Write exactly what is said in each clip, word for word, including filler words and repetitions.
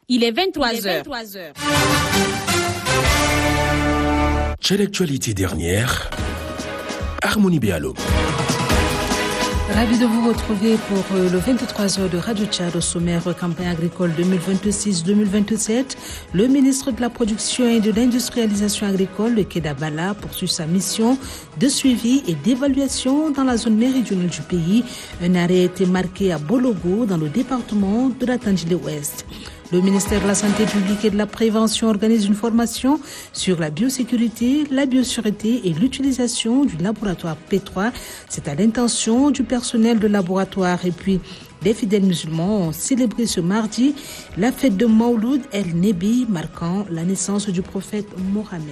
Il est vingt-trois heures. Quelle actualité dernière? Harmonie Béalo. Ravi de vous retrouver pour le vingt-trois heures de Radio Tchad au sommaire campagne agricole deux mille vingt-six deux mille vingt-sept. Le ministre de la Production et de l'Industrialisation agricole, Keda Bala, poursuit sa mission de suivi et d'évaluation dans la zone méridionale du pays. Un arrêt a été marqué à Bologo, dans le département de la Tandjilé-Ouest. Le ministère de la Santé publique et de la Prévention organise une formation sur la biosécurité, la biosécurité et l'utilisation du laboratoire P trois. C'est à l'intention du personnel de laboratoire. Et puis, les fidèles musulmans ont célébré ce mardi la fête de Mawlud el-Nebi, marquant la naissance du prophète Mohammed.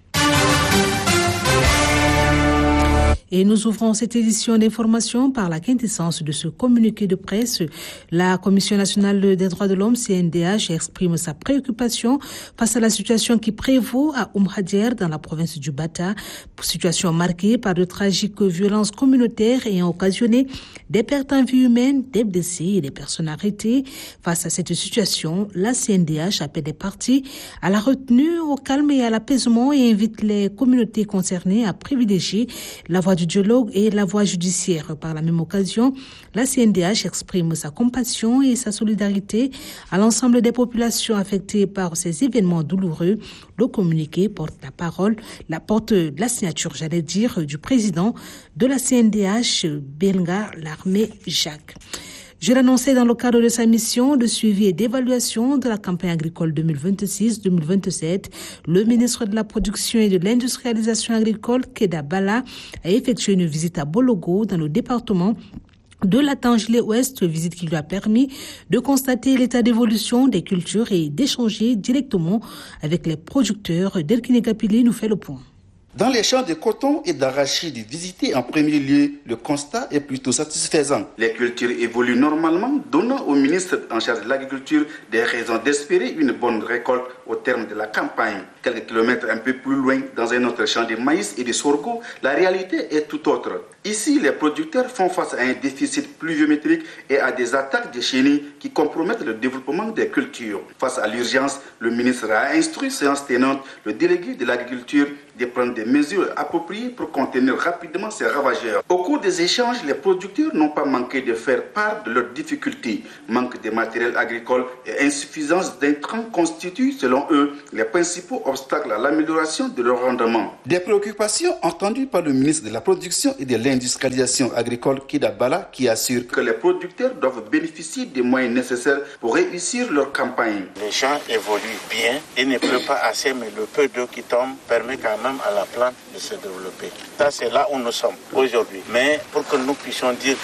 Et nous ouvrons cette édition d'information par la quintessence de ce communiqué de presse. La Commission nationale des droits de l'homme, C N D H, exprime sa préoccupation face à la situation qui prévaut à Oum Hadjer dans la province du Bata. Situation marquée par de tragiques violences communautaires ayant occasionné des pertes en vie humaine, des blessés et des personnes arrêtées. Face à cette situation, la C N D H appelle les parties à la retenue, au calme et à l'apaisement et invite les communautés concernées à privilégier la voie du dialogue et la voie judiciaire. Par la même occasion, la C N D H exprime sa compassion et sa solidarité à l'ensemble des populations affectées par ces événements douloureux. Le communiqué porte la parole, la porte la signature, j'allais dire, du président de la C N D H, Benga Larmé Jacques. Je l'annonçais dans le cadre de sa mission de suivi et d'évaluation de la campagne agricole deux mille vingt-six deux mille vingt-sept. Le ministre de la Production et de l'Industrialisation agricole, Keda Bala, a effectué une visite à Bologo dans le département de la Tandjilé-Ouest, visite qui lui a permis de constater l'état d'évolution des cultures et d'échanger directement avec les producteurs. Delkine Kapili nous fait le point. Dans les champs de coton et d'arachide visités en premier lieu, le constat est plutôt satisfaisant. Les cultures évoluent normalement, donnant au ministre en charge de l'agriculture des raisons d'espérer une bonne récolte au terme de la campagne. Quelques kilomètres un peu plus loin, dans un autre champ de maïs et de sorgho, la réalité est tout autre. Ici, les producteurs font face à un déficit pluviométrique et à des attaques de chenilles qui compromettent le développement des cultures. Face à l'urgence, le ministre a instruit, séance tenante, le délégué de l'agriculture de prendre des mesures appropriées pour contenir rapidement ces ravageurs. Au cours des échanges, les producteurs n'ont pas manqué de faire part de leurs difficultés. Manque de matériel agricole et insuffisance d'intrants constituent, selon eux, les principaux obstacles à l'amélioration de leur rendement. Des préoccupations entendues par le ministre de la Production et de l'Industrialisation agricole, Keda Bala, qui assure que les producteurs doivent bénéficier des moyens nécessaires pour réussir leur campagne. Les champs évoluent bien, il ne pleut pas assez, mais le peu d'eau qui tombe permet quand même à la plante de se développer. Ça, c'est là où nous sommes aujourd'hui. Mais pour que nous puissions dire